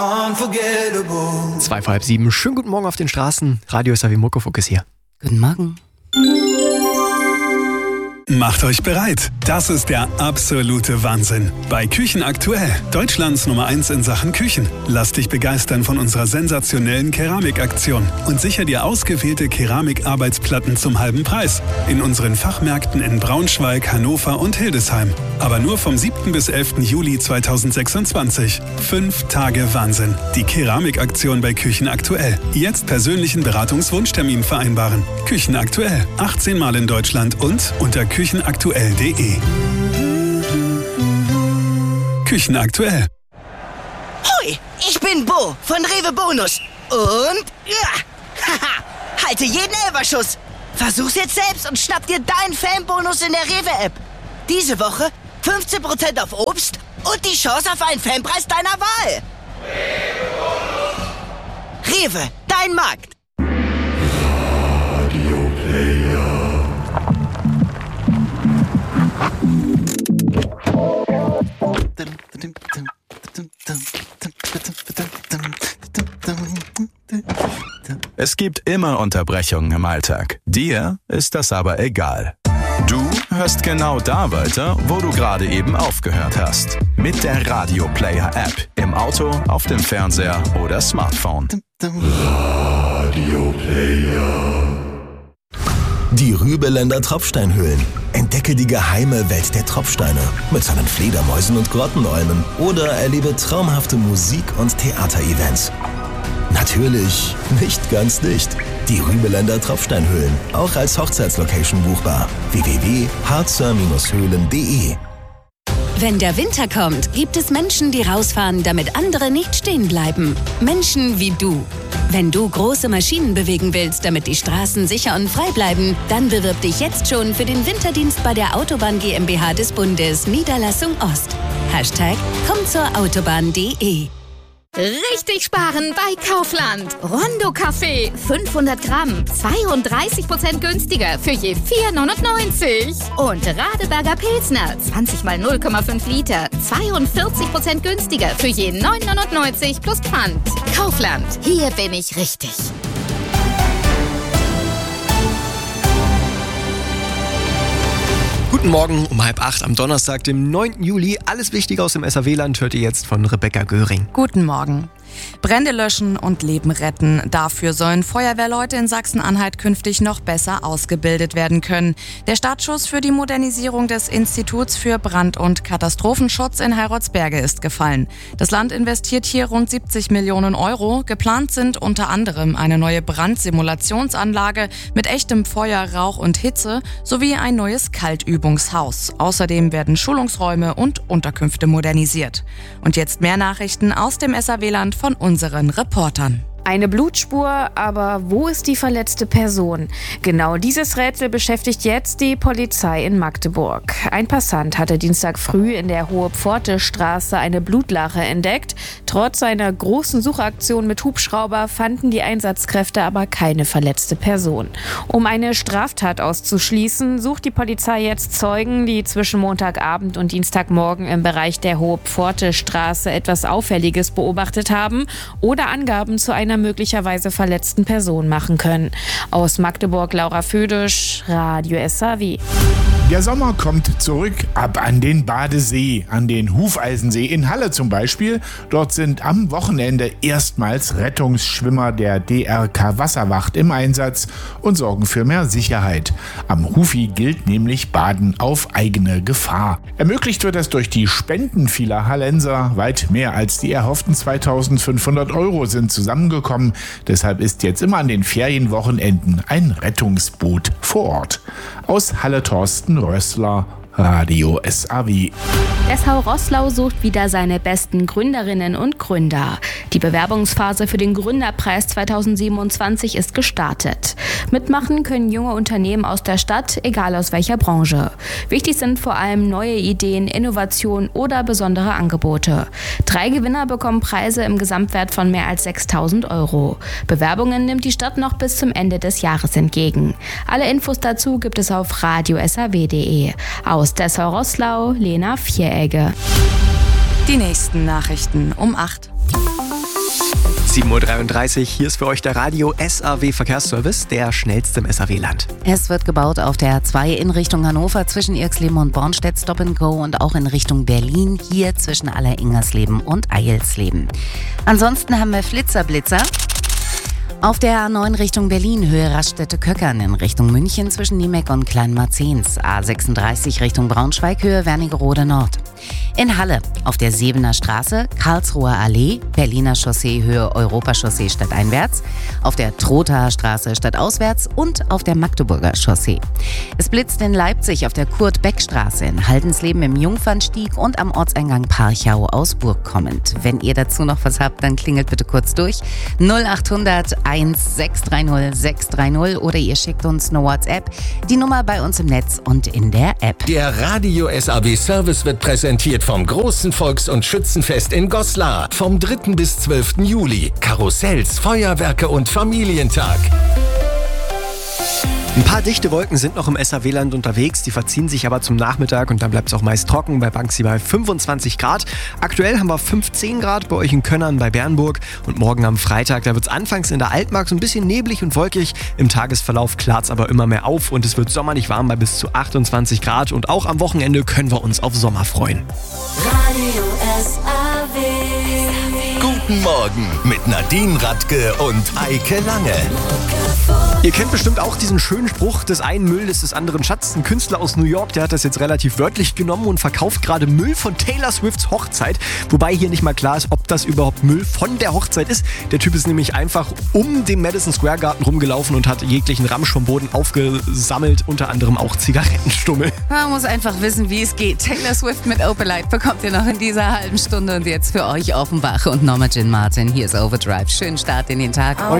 Unforgettable. 6:30. Schönen guten Morgen auf den Straßen. Radio SAW Muckefuck ist hier. Guten Morgen. Macht euch bereit. Das ist der absolute Wahnsinn. Bei Küchen aktuell, Deutschlands Nummer 1 in Sachen Küchen. Lass dich begeistern von unserer sensationellen Keramikaktion und sicher dir ausgewählte Keramikarbeitsplatten zum halben Preis. In unseren Fachmärkten in Braunschweig, Hannover und Hildesheim. Aber nur vom 7. bis 11. Juli 2026. 5 Tage Wahnsinn. Die Keramikaktion bei Küchen aktuell. Jetzt persönlichen Beratungswunschtermin vereinbaren. Küchen aktuell. 18 Mal in Deutschland und unter küchenaktuell.de. Küchen aktuell. Hoi, ich bin Bo von Rewe Bonus. Und haha, halte jeden Elferschuss. Versuch's jetzt selbst und schnapp dir deinen Fanbonus in der Rewe-App. Diese Woche 15% auf Obst und die Chance auf einen Fanpreis deiner Wahl. Rewe, dein Markt. Radio Player. Es gibt immer Unterbrechungen im Alltag. Dir ist das aber egal. Du hörst genau da weiter, wo du gerade eben aufgehört hast. Mit der Radio Player App. Im Auto, auf dem Fernseher oder Smartphone. Radio Player. Die Rübeländer Tropfsteinhöhlen. Entdecke die geheime Welt der Tropfsteine mit seinen Fledermäusen und Grottenolmen oder erlebe traumhafte Musik- und Theaterevents. Natürlich nicht ganz dicht. Die Rübeländer Tropfsteinhöhlen, auch als Hochzeitslocation buchbar. www.harzer-höhlen.de. Wenn der Winter kommt, gibt es Menschen, die rausfahren, damit andere nicht stehen bleiben. Menschen wie du. Wenn du große Maschinen bewegen willst, damit die Straßen sicher und frei bleiben, dann bewirb dich jetzt schon für den Winterdienst bei der Autobahn GmbH des Bundes, Niederlassung Ost. #kommtzurautobahn.de. Richtig sparen bei Kaufland. Rondo Kaffee, 500 Gramm, 32% günstiger für je 4,99. Und Radeberger Pilsner, 20 mal 0,5 Liter, 42% günstiger für je 9,99 plus Pfand. Kaufland, hier bin ich richtig. Guten Morgen um 7:30 am Donnerstag, dem 9. Juli. Alles Wichtige aus dem SAW-Land hört ihr jetzt von Rebecca Göring. Guten Morgen. Brände löschen und Leben retten. Dafür sollen Feuerwehrleute in Sachsen-Anhalt künftig noch besser ausgebildet werden können. Der Startschuss für die Modernisierung des Instituts für Brand- und Katastrophenschutz in Heiratsberge ist gefallen. Das Land investiert hier rund 70 Millionen Euro. Geplant sind unter anderem eine neue Brandsimulationsanlage mit echtem Feuer, Rauch und Hitze sowie ein neues Kaltübungshaus. Außerdem werden Schulungsräume und Unterkünfte modernisiert. Und jetzt mehr Nachrichten aus dem SAW-Land von unseren Reportern. Eine Blutspur, aber wo ist die verletzte Person? Genau dieses Rätsel beschäftigt jetzt die Polizei in Magdeburg. Ein Passant hatte Dienstag früh in der Hohe-Pforte-Straße eine Blutlache entdeckt. Trotz einer großen Suchaktion mit Hubschrauber fanden die Einsatzkräfte aber keine verletzte Person. Um eine Straftat auszuschließen, sucht die Polizei jetzt Zeugen, die zwischen Montagabend und Dienstagmorgen im Bereich der Hohe-Pforte-Straße etwas Auffälliges beobachtet haben oder Angaben zu einer möglicherweise verletzten Person machen können. Aus Magdeburg Laura Födisch, Radio SAW. Der Sommer kommt zurück, ab an den Badesee, an den Hufeisensee in Halle zum Beispiel. Dort sind am Wochenende erstmals Rettungsschwimmer der DRK Wasserwacht im Einsatz und sorgen für mehr Sicherheit. Am Hufi gilt nämlich Baden auf eigene Gefahr. Ermöglicht wird das durch die Spenden vieler Hallenser. Weit mehr als die erhofften 2.500 Euro sind zusammengekommen. Deshalb ist jetzt immer an den Ferienwochenenden ein Rettungsboot vor Ort. Aus Halle Thorsten Rössler, Radio SAW. SV Roßlau sucht wieder seine besten Gründerinnen und Gründer. Die Bewerbungsphase für den Gründerpreis 2027 ist gestartet. Mitmachen können junge Unternehmen aus der Stadt, egal aus welcher Branche. Wichtig sind vor allem neue Ideen, Innovation oder besondere Angebote. 3 Gewinner bekommen Preise im Gesamtwert von mehr als 6.000 Euro. Bewerbungen nimmt die Stadt noch bis zum Ende des Jahres entgegen. Alle Infos dazu gibt es auf radiosaw.de. Aus Dessau Roßlau, Lena Vieregge. Die nächsten Nachrichten um 8. 7:33 Uhr, hier ist für euch der Radio SAW Verkehrsservice, der schnellste im SAW-Land. Es wird gebaut auf der A2 in Richtung Hannover zwischen Irxleben und Bornstedt, Stop and Go, und auch in Richtung Berlin, hier zwischen Alleringersleben und Eilsleben. Ansonsten haben wir Flitzer-Blitzer. Auf der A9 Richtung Berlin, Höhe Raststätte-Köckern in Richtung München zwischen Niemeck und Kleinmarzens. A36 Richtung Braunschweig, Höhe Wernigerode Nord. In Halle auf der Sebener Straße, Karlsruher Allee, Berliner Chaussee, Höhe Europachaussee stadteinwärts, auf der Trothaer Straße stadtauswärts und auf der Magdeburger Chaussee. Es blitzt in Leipzig auf der Kurt-Beck-Straße, in Haldensleben im Jungfernstieg und am Ortseingang Parchau aus Burg kommend. Wenn ihr dazu noch was habt, dann klingelt bitte kurz durch 0800 1630 630 oder ihr schickt uns eine WhatsApp. Die Nummer bei uns im Netz und in der App. Der Radio SAW Service wird präsentiert vom großen Volks- und Schützenfest in Goslar. Vom 3. bis 12. Juli. Karussells, Feuerwerke und Familientag. Ein paar dichte Wolken sind noch im SAW-Land unterwegs, die verziehen sich aber zum Nachmittag und dann bleibt es auch meist trocken, bei Banksy bei 25 Grad. Aktuell haben wir 15 Grad bei euch in Könnern bei Bernburg und morgen am Freitag, da wird es anfangs in der Altmark so ein bisschen neblig und wolkig. Im Tagesverlauf klart es aber immer mehr auf und es wird sommerlich warm bei bis zu 28 Grad und auch am Wochenende können wir uns auf Sommer freuen. Radio SAW. Guten Morgen mit Nadine Radke und Eike Lange. Ihr kennt bestimmt auch diesen schönen Spruch, des einen Müll ist des anderen Schatz. Ein Künstler aus New York, der hat das jetzt relativ wörtlich genommen und verkauft gerade Müll von Taylor Swifts Hochzeit. Wobei hier nicht mal klar ist, ob das überhaupt Müll von der Hochzeit ist. Der Typ ist nämlich einfach um den Madison Square Garden rumgelaufen und hat jeglichen Ramsch vom Boden aufgesammelt, unter anderem auch Zigarettenstummel. Man muss einfach wissen, wie es geht. Taylor Swift mit Opalite bekommt ihr noch in dieser halben Stunde und jetzt für euch Offenbach und Norma Jean Martin. Hier ist Overdrive. Schönen Start in den Tag. Und